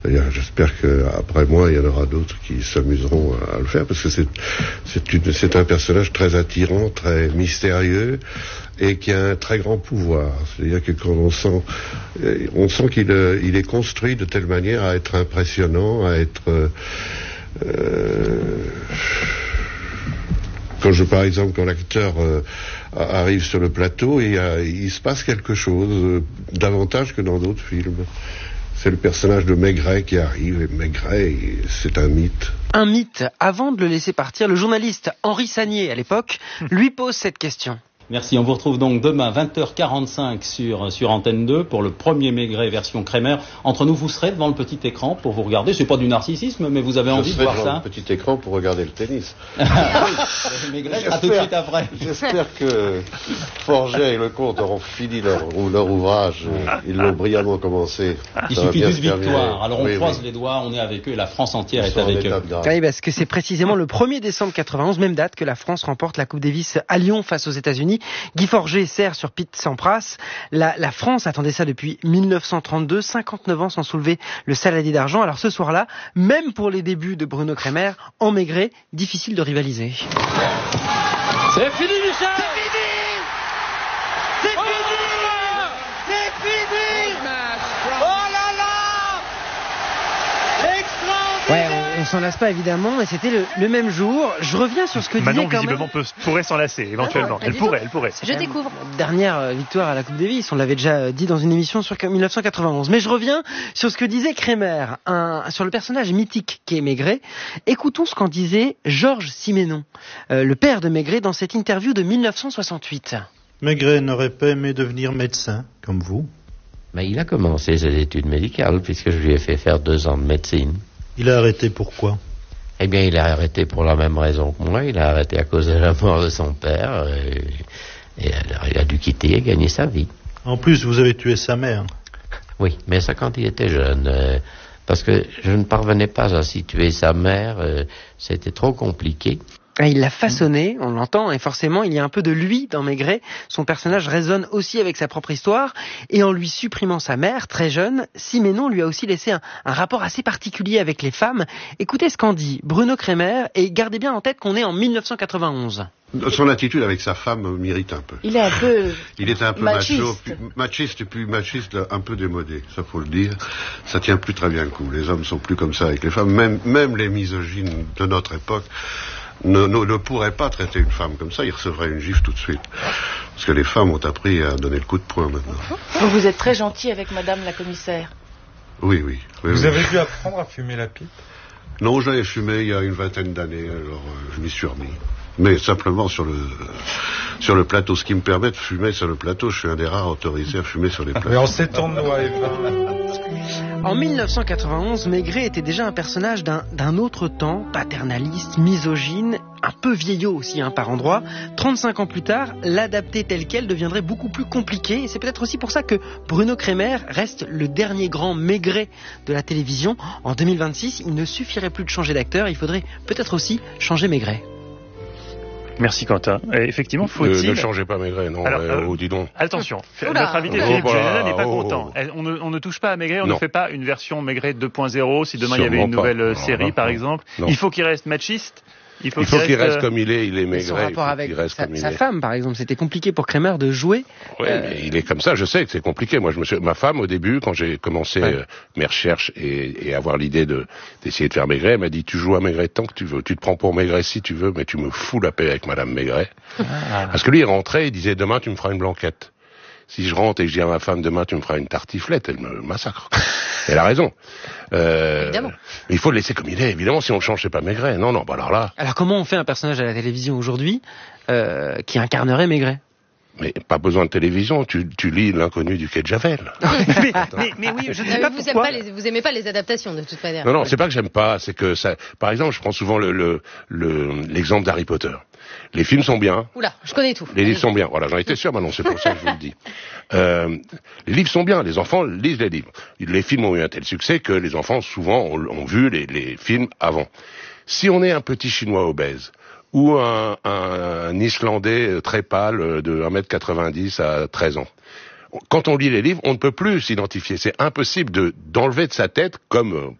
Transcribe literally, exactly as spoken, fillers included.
D'ailleurs, j'espère qu'après moi, il y en aura d'autres qui s'amuseront à le faire, parce que c'est, c'est, une, c'est un personnage très attirant, très mystérieux, et qui a un très grand pouvoir. C'est-à-dire que quand on sent, on sent qu'il il est construit de telle manière à être impressionnant, à être... Euh, quand je, par exemple, quand l'acteur euh, arrive sur le plateau, il, a, il se passe quelque chose, euh, davantage que dans d'autres films. C'est le personnage de Maigret qui arrive, et Maigret, c'est un mythe. Un mythe. Avant de le laisser partir, le journaliste Henri Sagnier, à l'époque, lui pose cette question. Merci, on vous retrouve donc demain vingt heures quarante-cinq sur, sur Antenne deux pour le premier Maigret version Kremer. Entre nous, vous serez devant le petit écran pour vous regarder. C'est pas du narcissisme, mais vous avez Je envie de voir ça. Je serai devant le petit écran pour regarder le tennis. Maigret sera tout de suite après. J'espère que Forget et Lecomte auront fini leur, leur ouvrage. Ils l'ont brillamment commencé. Il Ça suffit d'une victoire. Alors on oui, croise oui. les doigts, on est avec eux et la France entière Ils est sont en avec état eux. de grâce. Oui, parce que c'est précisément le premier décembre quatre-vingt-onze, même date, que la France remporte la Coupe Davis à Lyon face aux États-Unis. Guy Forget sert sur Pete Sampras. La, la France attendait ça depuis mille neuf cent trente-deux, cinquante-neuf ans sans soulever le saladier d'argent. Alors ce soir-là, même pour les débuts de Bruno Kremer, en Maigret, difficile de rivaliser. C'est fini, Michel! C'est fini! C'est fini! C'est fini! Oh là là! Ouais, on, on s'en lasse pas évidemment, mais c'était le, le même jour. Je reviens sur ce que Manon, disait quand visiblement, même... peut, pourrait s'en lasser, éventuellement. Ah, elle pourrait, elle pourrait. Je découvre. Dernière euh, victoire à la Coupe Davis, on l'avait déjà dit dans une émission sur mille neuf cent quatre-vingt-onze. Mais je reviens sur ce que disait Kremer, un, sur le personnage mythique qui est Maigret. Écoutons ce qu'en disait Georges Simenon, euh, le père de Maigret, dans cette interview de mille neuf cent soixante-huit. Maigret n'aurait pas aimé devenir médecin, comme vous. Mais il a commencé ses études médicales, puisque je lui ai fait faire deux ans de médecine. Il a arrêté pourquoi? Eh bien, il a arrêté pour la même raison que moi. Il a arrêté à cause de la mort de son père. Et, et alors, il a dû quitter et gagner sa vie. En plus, vous avez tué sa mère. Oui, mais ça quand il était jeune. Euh, parce que je ne parvenais pas à situer sa mère. Euh, c'était trop compliqué. Il l'a façonné, on l'entend, et forcément il y a un peu de lui dans Maigret. Son personnage résonne aussi avec sa propre histoire, et en lui supprimant sa mère, très jeune, Simenon lui a aussi laissé un, un rapport assez particulier avec les femmes. Écoutez ce qu'en dit Bruno Kremer, et gardez bien en tête qu'on est en mille neuf cent quatre-vingt-onze. Son attitude avec sa femme m'irrite un peu. Il est un peu Il était un peu machiste. macho, puis, machiste et puis machiste, un peu démodé, ça faut le dire. Ça tient plus très bien le coup. Les hommes sont plus comme ça avec les femmes. Même, même les misogynes de notre époque ne, ne, ne pourraient pas traiter une femme comme ça. Ils recevraient une gifle tout de suite. Parce que les femmes ont appris à donner le coup de poing maintenant. Vous, vous êtes très gentil avec madame la commissaire. Oui, oui. oui Vous oui. avez dû apprendre à fumer la pipe? Non, j'avais fumé il y a une vingtaine d'années, alors euh, je m'y suis remis. Mais simplement sur le sur le plateau, ce qui me permet de fumer sur le plateau, je suis un des rares autorisés à fumer sur les plateaux. Mais en ces temps de noix et vin. En mille neuf cent quatre-vingt-onze, Maigret était déjà un personnage d'un, d'un autre temps, paternaliste, misogyne, un peu vieillot aussi hein, par endroits. trente-cinq ans plus tard, l'adapter tel quel deviendrait beaucoup plus compliqué. Et c'est peut-être aussi pour ça que Bruno Kremer reste le dernier grand Maigret de la télévision. En deux mille vingt-six, il ne suffirait plus de changer d'acteur, il faudrait peut-être aussi changer Maigret. Merci Quentin. Et effectivement, faut-il... Ne, ne changez pas Maigret, non, Alors, euh, euh, oh, dis donc. Attention, Oula. notre invité Oh, Philippe voilà, Gélinet n'est pas oh. content. Elle- On ne, on ne touche pas à Maigret, on Non. ne fait pas une version Maigret deux point zéro si demain il y avait Sûrement une pas. nouvelle euh, Non, série non, par non. exemple. Non. Il faut qu'il reste machiste. Il faut Il faut qu'il reste euh, comme il est, il est Et son Maigret. il rapport faut avec qu'il reste sa, comme il sa est. femme, par exemple, c'était compliqué pour Kremer de jouer. Oui, Euh, mais il est comme ça, je sais que c'est compliqué. Moi, je me suis... Ma femme, au début, quand j'ai commencé Ouais. euh, mes recherches et, et avoir l'idée de d'essayer de faire Maigret, elle m'a dit, tu joues à Maigret tant que tu veux. Tu te prends pour Maigret si tu veux, mais tu me fous la paix avec Madame Maigret. Ah. Parce que lui, il rentrait, il disait, demain, tu me feras une blanquette. Si je rentre et que je dis à ma femme, demain, tu me feras une tartiflette, elle me massacre. Elle a raison. Euh, Évidemment. Mais il faut le laisser comme il est. Évidemment, si on le change, c'est pas Maigret. Non, non, bah alors là... Alors comment on fait un personnage à la télévision aujourd'hui euh, qui incarnerait Maigret? Mais pas besoin de télévision, tu, tu lis L'inconnu du quai de Javel. mais, mais, mais oui, je ne sais Ah, pas vous, aimez pourquoi. pas les, vous aimez pas les adaptations de toute manière. Non, non, c'est pas que j'aime pas, c'est que ça... Par exemple, je prends souvent le, le, le, l'exemple d'Harry Potter. Les films sont bien, Oula, je connais tout. les livres sont bien. Voilà, j'en étais sûr, maintenant c'est pour ça que je vous le dis. Euh, les livres sont bien, les enfants lisent les livres. Les films ont eu un tel succès que les enfants, souvent, ont, ont vu les, les films avant. Si on est un petit Chinois obèse, ou un, un, un Islandais très pâle de un mètre quatre-vingt-dix à treize ans, quand on lit les livres, on ne peut plus s'identifier. C'est impossible de, d'enlever de sa tête, comme